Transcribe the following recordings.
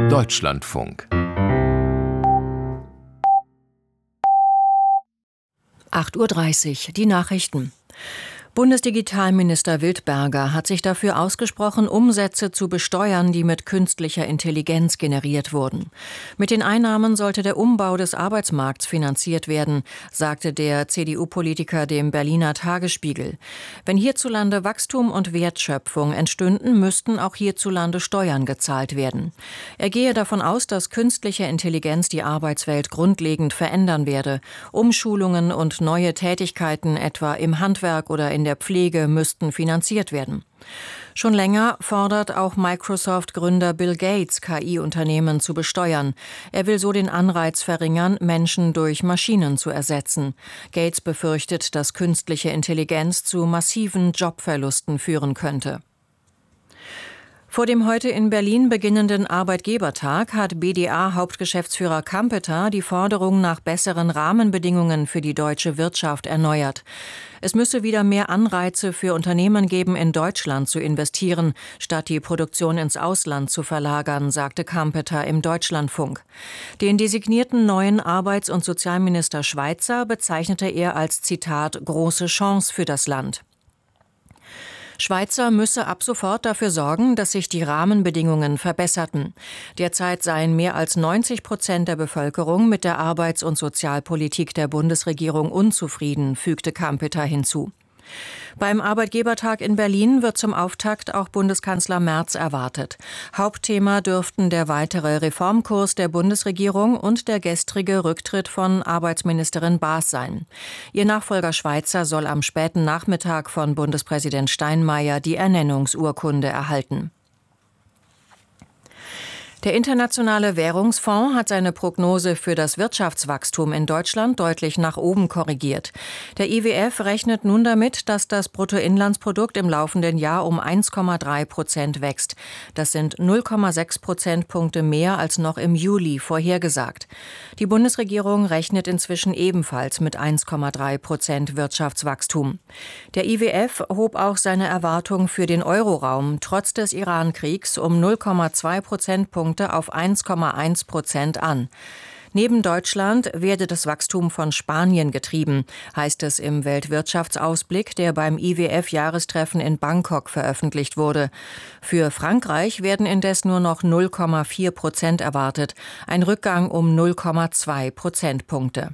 Deutschlandfunk. 8:30 Uhr, die Nachrichten. Bundesdigitalminister Wildberger hat sich dafür ausgesprochen, Umsätze zu besteuern, die mit künstlicher Intelligenz generiert wurden. Mit den Einnahmen sollte der Umbau des Arbeitsmarkts finanziert werden, sagte der CDU-Politiker dem Berliner Tagesspiegel. Wenn hierzulande Wachstum und Wertschöpfung entstünden, müssten auch hierzulande Steuern gezahlt werden. Er gehe davon aus, dass künstliche Intelligenz die Arbeitswelt grundlegend verändern werde. Umschulungen und neue Tätigkeiten, etwa im Handwerk oder in der Pflege, müssten finanziert werden. Schon länger fordert auch Microsoft-Gründer Bill Gates, KI-Unternehmen zu besteuern. Er will so den Anreiz verringern, Menschen durch Maschinen zu ersetzen. Gates befürchtet, dass künstliche Intelligenz zu massiven Jobverlusten führen könnte. Vor dem heute in Berlin beginnenden Arbeitgebertag hat BDA-Hauptgeschäftsführer Kampeter die Forderung nach besseren Rahmenbedingungen für die deutsche Wirtschaft erneuert. Es müsse wieder mehr Anreize für Unternehmen geben, in Deutschland zu investieren, statt die Produktion ins Ausland zu verlagern, sagte Kampeter im Deutschlandfunk. Den designierten neuen Arbeits- und Sozialminister Schweizer bezeichnete er als, Zitat, große Chance für das Land. Schweizer müsse ab sofort dafür sorgen, dass sich die Rahmenbedingungen verbesserten. Derzeit seien mehr als 90% der Bevölkerung mit der Arbeits- und Sozialpolitik der Bundesregierung unzufrieden, fügte Kampeter hinzu. Beim Arbeitgebertag in Berlin wird zum Auftakt auch Bundeskanzler Merz erwartet. Hauptthema dürften der weitere Reformkurs der Bundesregierung und der gestrige Rücktritt von Arbeitsministerin Baas sein. Ihr Nachfolger Schweizer soll am späten Nachmittag von Bundespräsident Steinmeier die Ernennungsurkunde erhalten. Der Internationale Währungsfonds hat seine Prognose für das Wirtschaftswachstum in Deutschland deutlich nach oben korrigiert. Der IWF rechnet nun damit, dass das Bruttoinlandsprodukt im laufenden Jahr um 1,3% wächst. Das sind 0,6 Prozentpunkte mehr als noch im Juli vorhergesagt. Die Bundesregierung rechnet inzwischen ebenfalls mit 1,3% Wirtschaftswachstum. Der IWF hob auch seine Erwartung für den Euroraum trotz des Iran-Kriegs um 0,2 Prozentpunkte auf 1,1% an. Neben Deutschland werde das Wachstum von Spanien getrieben, heißt es im Weltwirtschaftsausblick, der beim IWF-Jahrestreffen in Bangkok veröffentlicht wurde. Für Frankreich werden indes nur noch 0,4% erwartet, ein Rückgang um 0,2 Prozentpunkte.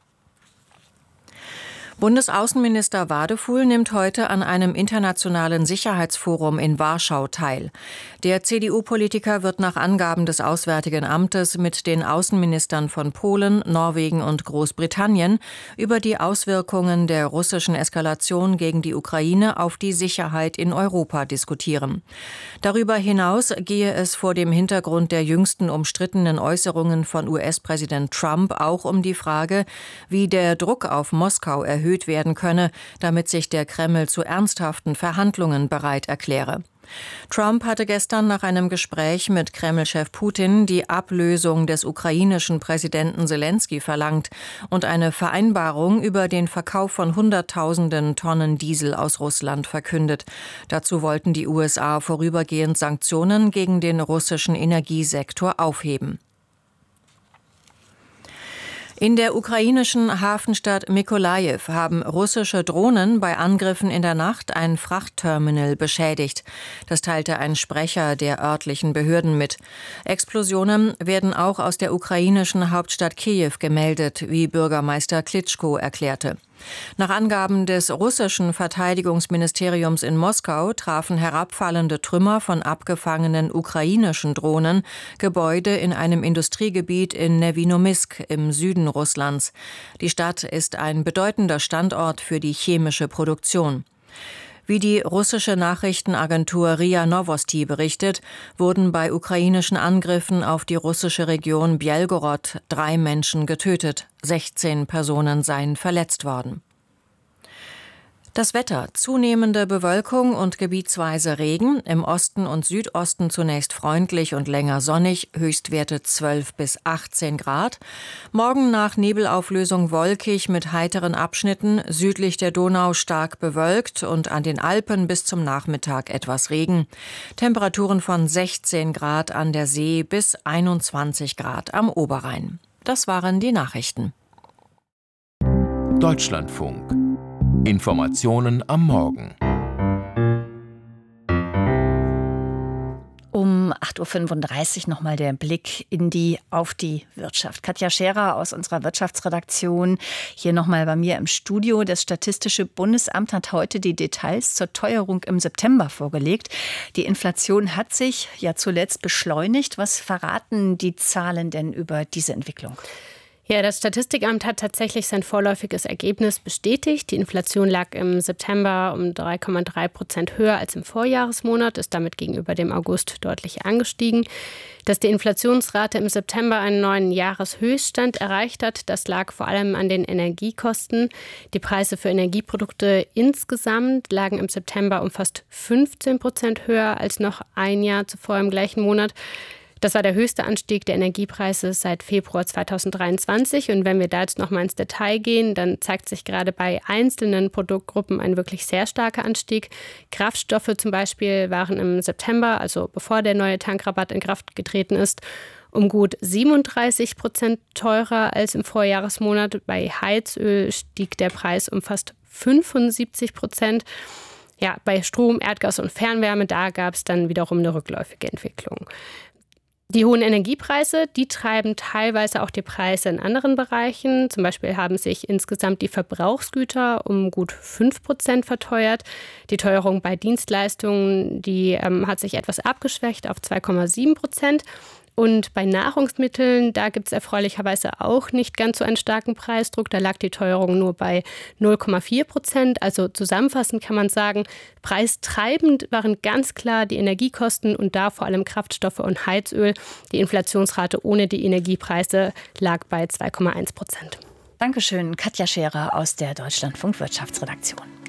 Bundesaußenminister Wadefuhl nimmt heute an einem internationalen Sicherheitsforum in Warschau teil. Der CDU-Politiker wird nach Angaben des Auswärtigen Amtes mit den Außenministern von Polen, Norwegen und Großbritannien über die Auswirkungen der russischen Eskalation gegen die Ukraine auf die Sicherheit in Europa diskutieren. Darüber hinaus gehe es vor dem Hintergrund der jüngsten umstrittenen Äußerungen von US-Präsident Trump auch um die Frage, wie der Druck auf Moskau erhöht werden könne, damit sich der Kreml zu ernsthaften Verhandlungen bereit erkläre. Trump hatte gestern nach einem Gespräch mit Kreml-Chef Putin die Ablösung des ukrainischen Präsidenten Selenskyj verlangt und eine Vereinbarung über den Verkauf von Hunderttausenden Tonnen Diesel aus Russland verkündet. Dazu wollten die USA vorübergehend Sanktionen gegen den russischen Energiesektor aufheben. In der ukrainischen Hafenstadt Mykolajiw haben russische Drohnen bei Angriffen in der Nacht ein Frachtterminal beschädigt. Das teilte ein Sprecher der örtlichen Behörden mit. Explosionen werden auch aus der ukrainischen Hauptstadt Kiew gemeldet, wie Bürgermeister Klitschko erklärte. Nach Angaben des russischen Verteidigungsministeriums in Moskau trafen herabfallende Trümmer von abgefangenen ukrainischen Drohnen Gebäude in einem Industriegebiet in Nevinomysk im Süden Russlands. Die Stadt ist ein bedeutender Standort für die chemische Produktion. Wie die russische Nachrichtenagentur RIA Novosti berichtet, wurden bei ukrainischen Angriffen auf die russische Region Bjelgorod 3 Menschen getötet, 16 Personen seien verletzt worden. Das Wetter: zunehmende Bewölkung und gebietsweise Regen, im Osten und Südosten zunächst freundlich und länger sonnig, Höchstwerte 12 bis 18 Grad. Morgen nach Nebelauflösung wolkig mit heiteren Abschnitten, südlich der Donau stark bewölkt und an den Alpen bis zum Nachmittag etwas Regen. Temperaturen von 16 Grad an der See bis 21 Grad am Oberrhein. Das waren die Nachrichten. Deutschlandfunk. Informationen am Morgen. Um 8.35 Uhr nochmal der Blick auf die Wirtschaft. Katja Scherer aus unserer Wirtschaftsredaktion hier nochmal bei mir im Studio. Das Statistische Bundesamt hat heute die Details zur Teuerung im September vorgelegt. Die Inflation hat sich ja zuletzt beschleunigt. Was verraten die Zahlen denn über diese Entwicklung? Ja, das Statistikamt hat tatsächlich sein vorläufiges Ergebnis bestätigt. Die Inflation lag im September um 3,3% höher als im Vorjahresmonat, ist damit gegenüber dem August deutlich angestiegen. Dass die Inflationsrate im September einen neuen Jahreshöchststand erreicht hat, das lag vor allem an den Energiekosten. Die Preise für Energieprodukte insgesamt lagen im September um fast 15% höher als noch ein Jahr zuvor im gleichen Monat. Das war der höchste Anstieg der Energiepreise seit Februar 2023. Und wenn wir da jetzt noch mal ins Detail gehen, dann zeigt sich gerade bei einzelnen Produktgruppen ein wirklich sehr starker Anstieg. Kraftstoffe zum Beispiel waren im September, also bevor der neue Tankrabatt in Kraft getreten ist, um gut 37% teurer als im Vorjahresmonat. Bei Heizöl stieg der Preis um fast 75%. Ja, bei Strom, Erdgas und Fernwärme, da gab es dann wiederum eine rückläufige Entwicklung. Die hohen Energiepreise, die treiben teilweise auch die Preise in anderen Bereichen. Zum Beispiel haben sich insgesamt die Verbrauchsgüter um gut 5% verteuert. Die Teuerung bei Dienstleistungen, die hat sich etwas abgeschwächt auf 2,7%. Und bei Nahrungsmitteln, da gibt es erfreulicherweise auch nicht ganz so einen starken Preisdruck. Da lag die Teuerung nur bei 0,4%. Also zusammenfassend kann man sagen, preistreibend waren ganz klar die Energiekosten und da vor allem Kraftstoffe und Heizöl. Die Inflationsrate ohne die Energiepreise lag bei 2,1%. Dankeschön, Katja Scherer aus der Deutschlandfunk Wirtschaftsredaktion.